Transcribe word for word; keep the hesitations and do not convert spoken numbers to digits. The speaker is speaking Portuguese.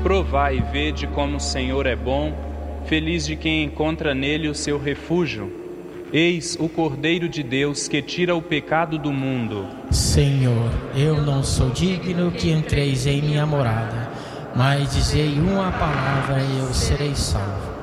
Provai e vede como o Senhor é bom, feliz de quem encontra nele o seu refúgio. Eis o Cordeiro de Deus que tira o pecado do mundo. Senhor, eu não sou digno que entreis em minha morada, mas dizei uma palavra e eu serei salvo.